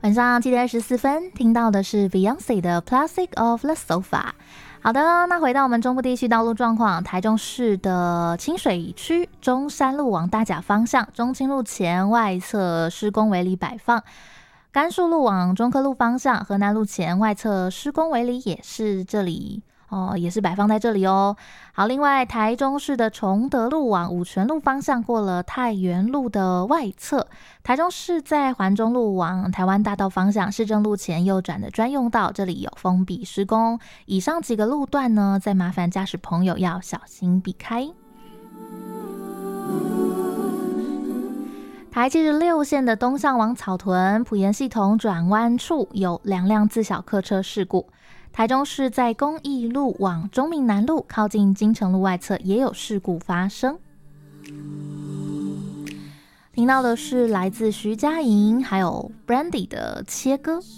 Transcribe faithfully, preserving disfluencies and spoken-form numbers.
晚上七点二十四分，听到的是 Beyonce 的 Plastic of the Sofa。好的，那回到我们中部地区道路状况，台中市的清水区中山路往大甲方向，中清路前外侧施工围篱摆放；甘树路往中科路方向，河南路前外侧施工围篱也是这里。哦，也是摆放在这里哦。好，另外台中市的崇德路往五权路方向，过了太原路的外侧；台中市在环中路往台湾大道方向，市政路前右转的专用道，这里有封闭施工。以上几个路段呢，再麻烦驾驶朋友要小心避开。台七十六线的东向往草屯埔盐系统转弯处有两辆自小客车事故。台中市在公益路往中民南路靠近金城路外侧也有事故发生。听到的是来自徐佳莹还有 Brandy 的切歌。